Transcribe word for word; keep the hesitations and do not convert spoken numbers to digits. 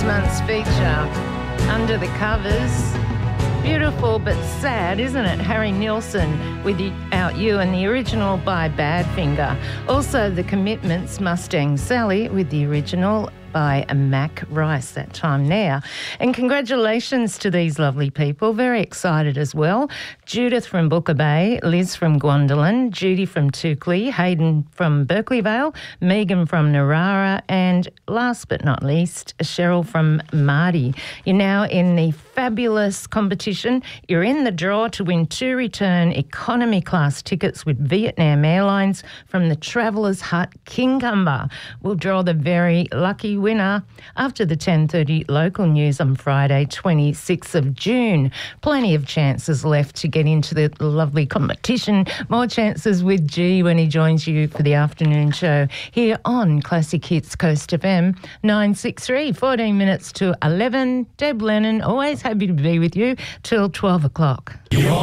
month's feature, Under the Covers. Beautiful but sad, isn't it? Harry Nilsson, Without You, and the original by Badfinger. Also, The Commitments, Mustang Sally, with the original by Mac Rice that time there. And congratulations to these lovely people. Very excited as well. Judith from Booker Bay, Liz from Gwendolyn, Judy from Toukley, Hayden from Berkeley Vale, Megan from Narara, and last but not least, Cheryl from Mardi. You're now in the fabulous competition. You're in the draw to win two return economy class tickets with Vietnam Airlines from the Travellers Hut Kingcumber. We'll draw the very lucky winner after the ten thirty local news on Friday, twenty-sixth of June. Plenty of chances left to get into the lovely competition. More chances with G when he joins you for the afternoon show here on Classic Hits Coast F M nine six three, fourteen minutes to eleven. Deb Lennon, always happy to be with you till twelve o'clock.